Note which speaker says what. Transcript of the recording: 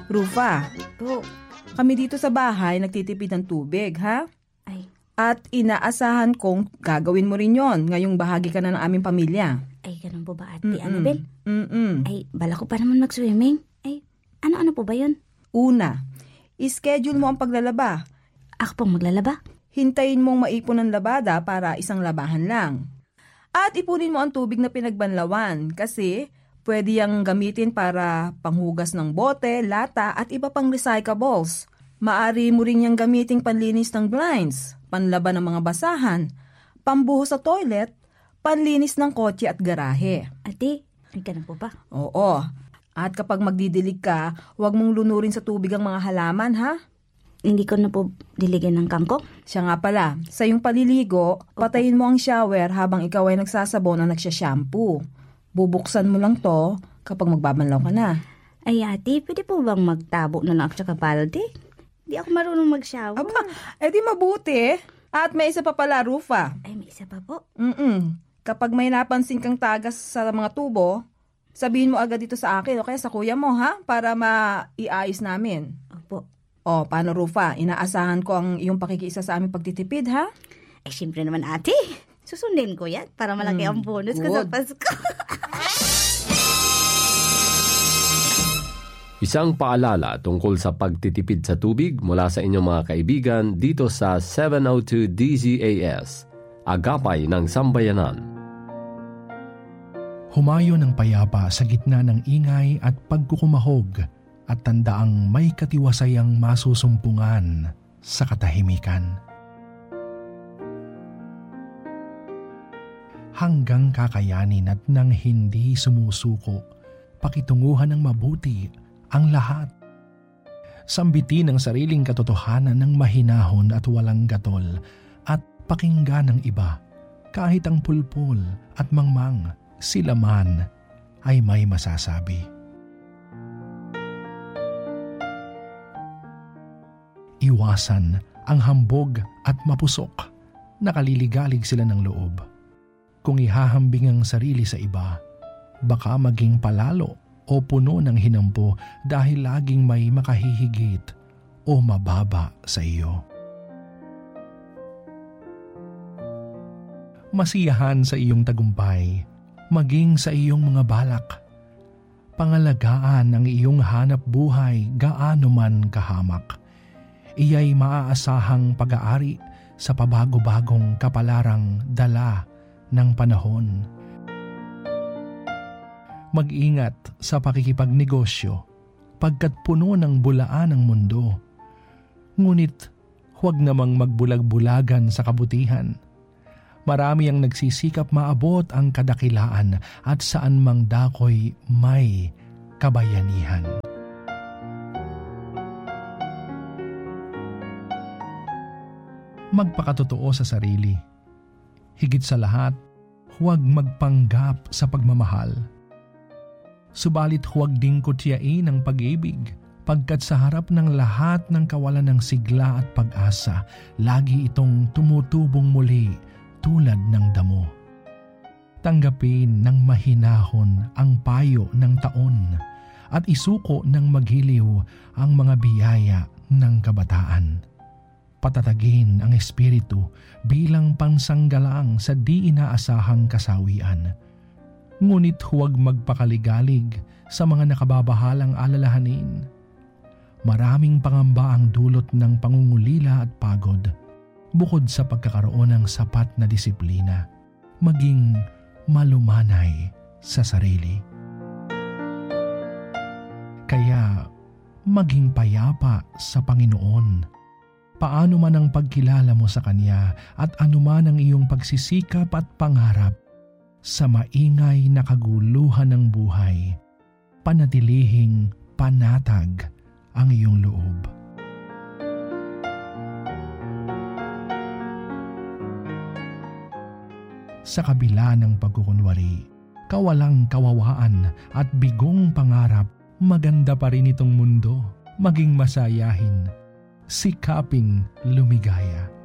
Speaker 1: Rufa,
Speaker 2: Po.
Speaker 1: kami dito sa bahay nagtitipid ng tubig, ha?
Speaker 2: Ay,
Speaker 1: At inaasahan kong gagawin mo rin yon ngayong bahagi ka na ng aming pamilya.
Speaker 2: ganun po ba, Ate Annabel?
Speaker 1: Mm-mm.
Speaker 2: Ay, bala ko pa naman mag-swimming. Ay, ano po ba yun?
Speaker 1: Una, ischedule mo ang paglalaba.
Speaker 2: Ako pong maglalaba?
Speaker 1: Hintayin mong maipon ang labada para isang labahan lang. At ipunin mo ang tubig na pinagbanlawan kasi pwede yang gamitin para panghugas ng bote, lata at iba pang recyclables. Maari mo rin yang gamiting panlinis ng blinds, panlaban ng mga basahan, pambuhos sa toilet, panlinis ng kotse at garahe.
Speaker 2: Ate, ay ganun po ba?
Speaker 1: Oo. At kapag magdidilig ka, huwag mong lunurin sa tubig ang mga halaman, ha?
Speaker 2: Hindi ko na po diligan ng kangkong?
Speaker 1: Siya nga pala, sa iyong paliligo, patayin mo ang shower habang ikaw ay nagsasabon o nagsashampoo. Bubuksan mo lang to kapag magbabanlaw ka na.
Speaker 2: Ay, Ate, pwede po bang magtabo na lang ako sa balde? Di ako marunong mag-shower.
Speaker 1: Aba, edi mabuti. At may isa pa pala, Rufa.
Speaker 2: Ay, may isa pa po.
Speaker 1: Kapag may napansin kang tagas sa mga tubo, sabihin mo agad dito sa akin o kaya sa kuya mo, ha? Para maiayos namin.
Speaker 2: Opo.
Speaker 1: O, paano, Rufa? Inaasahan ko ang iyong pakikiisa sa aming pagtitipid, ha?
Speaker 2: Ay, siyempre naman, Ate. Susundin ko yan para malaki ang bonus ko sa
Speaker 1: good.
Speaker 2: Pasko.
Speaker 3: Isang paalala tungkol sa pagtitipid sa tubig mula sa inyong mga kaibigan dito sa 702 DZAS, Agapay ng Sambayanan.
Speaker 4: Humayo ng payapa sa gitna ng ingay at pagkukumahog at tandaang may katiwasayang masusumpungan sa katahimikan. Hanggang kakayanin at nang hindi sumusuko, pakitunguhan ng mabuti ang lahat. Sambitin ang sariling katotohanan ng mahinahon at walang gatol at pakinggan ng iba kahit ang pulpul at mangmang sila man ay may masasabi. Iwasan ang hambog at mapusok, nakaliligalig sila ng loob. Kung ihahambing ang sarili sa iba, baka maging palalo o puno ng hinampo dahil laging may makahihigit o mababa sa iyo. Masiyahan sa iyong tagumpay, maging sa iyong mga balak. Pangalagaan ang iyong hanap buhay gaano man kahamak. Iya'y maaasahang pag-aari sa pabago-bagong kapalarang dala ng panahon. Mag-ingat sa pakikipagnegosyo, pagkat puno ng bulaan ang mundo. Ngunit huwag namang magbulag-bulagan sa kabutihan. Marami ang nagsisikap maabot ang kadakilaan at saan mang dakoy may kabayanihan. Magpakatotoo sa sarili. Higit sa lahat, huwag magpanggap sa pagmamahal. Subalit huwag ding kutyain ang pag-ibig, pagkat sa harap ng lahat ng kawalan ng sigla at pag-asa, lagi itong tumutubong muli tulad ng damo. Tanggapin ng mahinahon ang payo ng taon at isuko ng maghiliw ang mga biyaya ng kabataan. Patatagin ang espiritu bilang pansanggalang sa di inaasahang kasawian. Ngunit huwag magpakaligalig sa mga nakababahalang alalahanin. Maraming pangamba ang dulot ng pangungulila at pagod, bukod sa pagkakaroon ng sapat na disiplina, maging malumanay sa sarili. Kaya maging payapa sa Panginoon. Paano man ang pagkilala mo sa Kanya at anuman ang iyong pagsisikap at pangarap, sa maingay na kaguluhan ng buhay, panatilihing panatag ang iyong loob. Sa kabila ng pagkukunwari, kawalang kawawaan at bigong pangarap, maganda pa rin itong mundo, maging masayahin, sikaping lumigaya.